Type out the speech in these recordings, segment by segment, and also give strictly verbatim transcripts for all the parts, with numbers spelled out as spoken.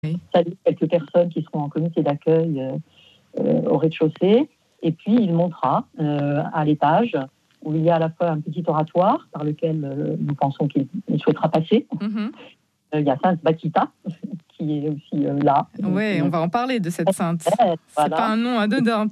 Oui. Saluer quelques personnes qui seront en comité d'accueil euh, euh, au rez-de-chaussée. Et puis, il montera euh, à l'étage où il y a à la fois un petit oratoire par lequel euh, nous pensons qu'il souhaitera passer. Mm-hmm. Euh, il y a Sainte Bakita qui est aussi euh, là. Oui, on va en parler de cette sainte. Voilà. C'est pas un nom anodin.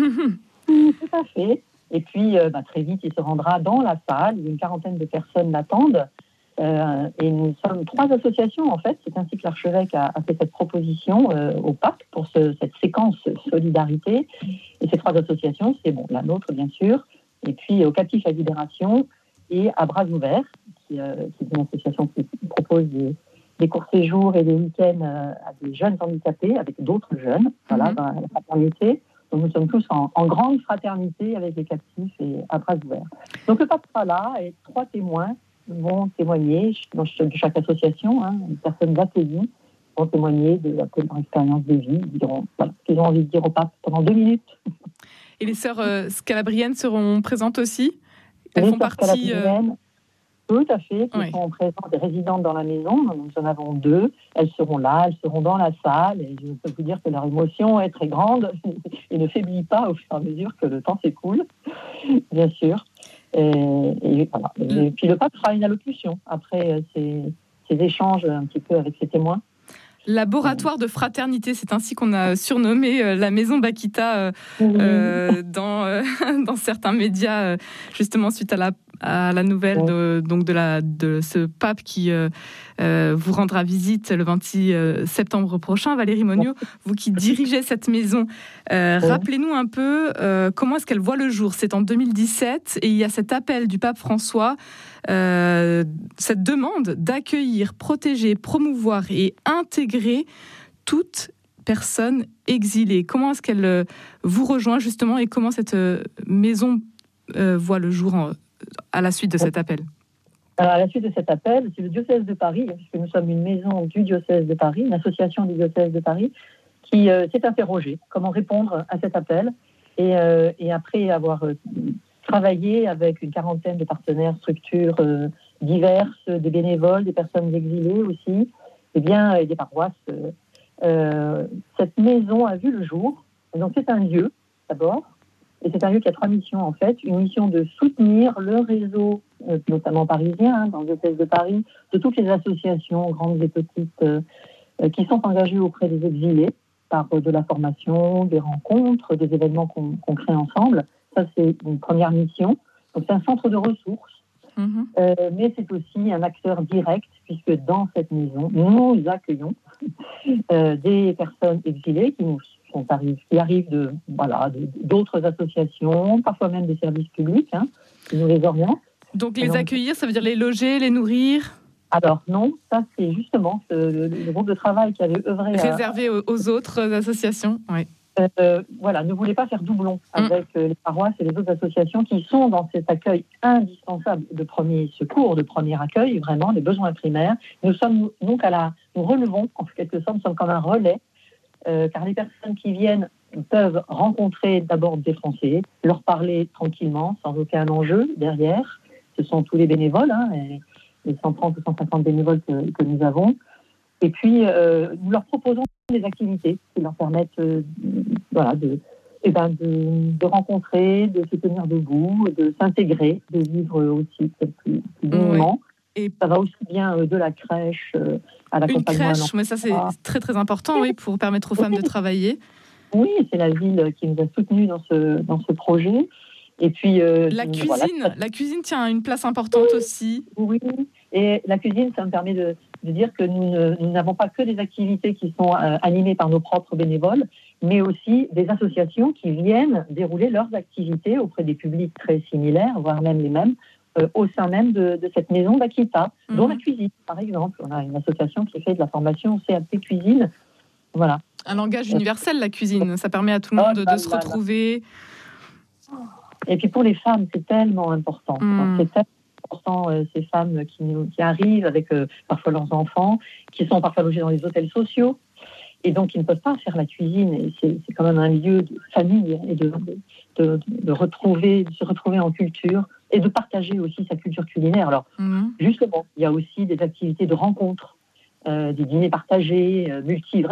Tout à fait. Et puis, euh, bah, très vite, il se rendra dans la salle où une quarantaine de personnes l'attendent. Euh, et nous sommes trois associations, en fait. C'est ainsi que l'archevêque a, a fait cette proposition euh, au pape pour ce, cette séquence solidarité. Et ces trois associations, c'est bon, la nôtre, bien sûr, et puis au Captif à Libération et à Bras Ouverts, qui, euh, qui est une association qui propose des, des courts séjours et des week-ends euh, à des jeunes handicapés avec d'autres jeunes, voilà, mm-hmm. dans la fraternité. Donc nous sommes tous en, en grande fraternité avec les captifs et à Bras Ouverts. Donc le pape sera là et trois témoins vont témoigner dans chaque association, hein, les personnes accueillies vont témoigner de leur expérience de vie, ils diront voilà, ce qu'ils ont envie de dire au pape pendant deux minutes. Et les sœurs euh, scalabriennes seront présentes aussi? Elles les font partie... Euh... Tout à fait, qui oui. sont présentes et résidentes dans la maison. Nous en avons deux. Elles seront là, elles seront dans la salle. Et je peux vous dire que leur émotion est très grande et ne faiblit pas au fur et à mesure que le temps s'écoule, bien sûr. Et, et, voilà. et puis le pape fera une allocution après ces, ces échanges un petit peu avec ses témoins. Laboratoire de fraternité, c'est ainsi qu'on a surnommé euh, la maison Bakita euh, oui. euh, dans, euh, dans certains médias, euh, justement suite à la, à la nouvelle oui. de, donc de, la, de ce pape qui euh, euh, vous rendra visite le vingt-six septembre prochain. Valérie Monniot, oui. vous qui dirigez cette maison, euh, oui. rappelez-nous un peu euh, comment est-ce qu'elle voit le jour. C'est en deux mille dix-sept et il y a cet appel du pape François, euh, cette demande d'accueillir, protéger, promouvoir et intégrer toute personne exilée. Comment est-ce qu'elle euh, vous rejoint justement et comment cette euh, maison euh, voit le jour en, à la suite de cet appel? Alors, à la suite de cet appel, c'est le diocèse de Paris, puisque nous sommes une maison du diocèse de Paris, une association du diocèse de Paris, qui euh, s'est interrogée comment répondre à cet appel. Et, euh, et après avoir euh, travaillé avec une quarantaine de partenaires, structures euh, diverses, des bénévoles, des personnes exilées aussi, et bien euh, des paroisses, euh, euh, cette maison a vu le jour. Et donc c'est un lieu d'abord, et c'est un lieu qui a trois missions en fait. Une mission de soutenir le réseau, euh, notamment parisien, hein, dans le diocèse de Paris, de toutes les associations, grandes et petites, euh, euh, qui sont engagées auprès des exilés par euh, de la formation, des rencontres, des événements qu'on, qu'on crée ensemble. Ça c'est une première mission. Donc c'est un centre de ressources. Mmh. Euh, mais c'est aussi un acteur direct, puisque dans cette maison, nous accueillons euh, des personnes exilées qui nous sont arrivées, qui arrivent de, voilà, de, d'autres associations, parfois même des services publics, hein, qui nous les orientent. Donc les donc, accueillir, ça veut dire les loger, les nourrir? Alors non, ça c'est justement ce, le, le groupe de travail qui avait œuvré réservé à, aux autres associations, oui. Euh, voilà, ne voulait pas faire doublon avec mmh. les paroisses et les autres associations qui sont dans cet accueil indispensable de premier secours, de premier accueil, vraiment, les besoins primaires. Nous sommes donc à la, nous relevons, en quelque sorte, nous sommes comme un relais, euh, car les personnes qui viennent peuvent rencontrer d'abord des Français, leur parler tranquillement, sans aucun enjeu derrière. Ce sont tous les bénévoles, hein, les cent trente ou cent cinquante bénévoles que, que nous avons. Et puis, euh, nous leur proposons des activités qui leur permettent euh, voilà, de, eh ben de, de rencontrer, de se tenir debout, de s'intégrer, de vivre aussi plus dignement. Et ça va aussi bien euh, de la crèche euh, à l'accompagnement. Une crèche, mais ça c'est très très important, oui, pour permettre aux femmes de travailler. Oui, c'est la ville qui nous a soutenus dans ce, dans ce projet. Et puis, euh, la cuisine, voilà. La cuisine tient une place importante oui, aussi. Oui, et la cuisine, ça me permet de, de dire que nous, ne, nous n'avons pas que des activités qui sont euh, animées par nos propres bénévoles, mais aussi des associations qui viennent dérouler leurs activités auprès des publics très similaires, voire même les mêmes, euh, au sein même de, de cette maison Bakita, mmh. dont la cuisine, par exemple. On a une association qui fait de la formation C A P cuisine. Voilà. Un langage universel, la cuisine. Ça permet à tout le monde oh, de, de se retrouver. Et puis pour les femmes, c'est tellement important. Mmh. C'est tellement important, euh, ces femmes qui, nous, qui arrivent avec euh, parfois leurs enfants, qui sont parfois logés dans les hôtels sociaux, et donc ils ne peuvent pas faire la cuisine. Et c'est, c'est quand même un lieu de famille et de, de, de, de, retrouver, de se retrouver en culture et de partager aussi sa culture culinaire. Alors, mmh. justement, il y a aussi des activités de rencontre euh, des dîners partagés, euh, multi